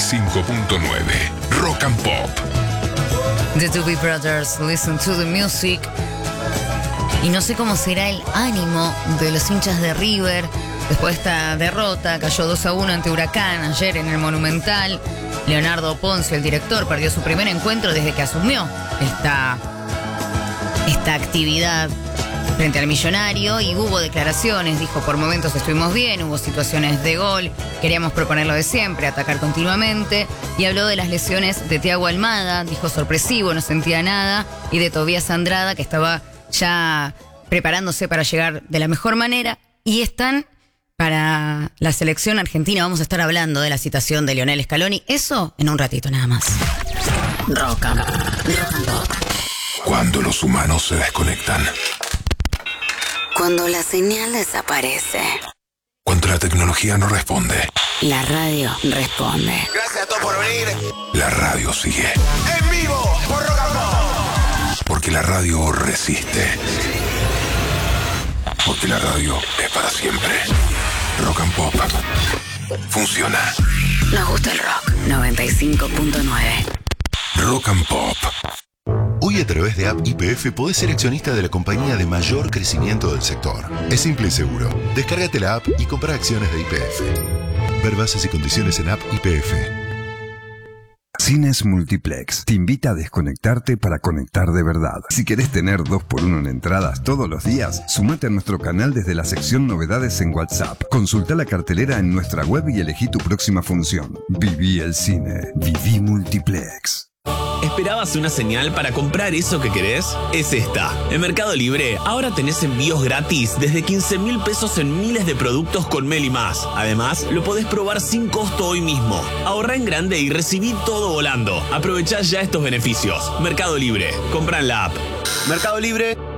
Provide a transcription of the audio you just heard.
95.9 Rock and Pop. The Doobie Brothers, Listen to the Music. Y no sé cómo será el ánimo de los hinchas de River después de esta derrota. Cayó 2-1 ante Huracán ayer en el Monumental. Leonardo Poncio, el director, perdió su primer encuentro desde que asumió esta actividad frente al Millonario, y hubo declaraciones. Dijo: por momentos estuvimos bien, hubo situaciones de gol, queríamos proponer lo de siempre, atacar continuamente. Y habló de las lesiones de Thiago Almada, dijo sorpresivo, no sentía nada, y de Tobías Andrada, que estaba ya preparándose para llegar de la mejor manera. Y están para la selección argentina. Vamos a estar hablando de la citación de Lionel Scaloni, eso en un ratito nada más. Rock and Pop. Cuando los humanos se desconectan. Cuando la señal desaparece. Cuando la tecnología no responde. La radio responde. Gracias a todos por venir. La radio sigue. En vivo por Rock and Pop. Porque la radio resiste. Porque la radio es para siempre. Rock and Pop funciona. Nos gusta el rock. 95.9 Rock and Pop. Hoy a través de App YPF podés ser accionista de la compañía de mayor crecimiento del sector. Es simple y seguro. Descárgate la app y compra acciones de YPF. Ver bases y condiciones en App YPF. Cines Multiplex te invita a desconectarte para conectar de verdad. Si querés tener 2x1 en entradas todos los días, sumate a nuestro canal desde la sección Novedades en WhatsApp. Consulta la cartelera en nuestra web y elegí tu próxima función. Viví el cine. Viví Multiplex. ¿Esperabas una señal para comprar eso que querés? Es esta. En Mercado Libre ahora tenés envíos gratis desde 15.000 pesos en miles de productos con Meli Más. Además, lo podés probar sin costo hoy mismo. Ahorrá en grande y recibí todo volando. Aprovechá ya estos beneficios. Mercado Libre. Comprá en la app. Mercado Libre.